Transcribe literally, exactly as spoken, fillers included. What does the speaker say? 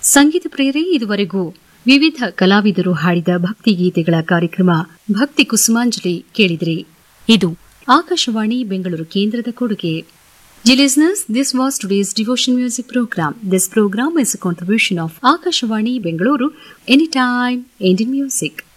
ಸಂಗೀತ ಪ್ರಿಯರೇ, ಇದುವರೆಗೂ ವಿವಿಧ ಕಲಾವಿದರು ಹಾಡಿದ ಭಕ್ತಿಗೀತೆಗಳ ಕಾರ್ಯಕ್ರಮ ಭಕ್ತಿ ಕುಸುಮಾಂಜಲಿ ಕೇಳಿದ್ರಿ. ಇದು ಆಕಾಶವಾಣಿ ಬೆಂಗಳೂರು ಕೇಂದ್ರದ ಕೊಡುಗೆ. Dear listeners, this was today's devotion music program. This program is a contribution of Akashvani Bengaluru, Anytime Indian Music.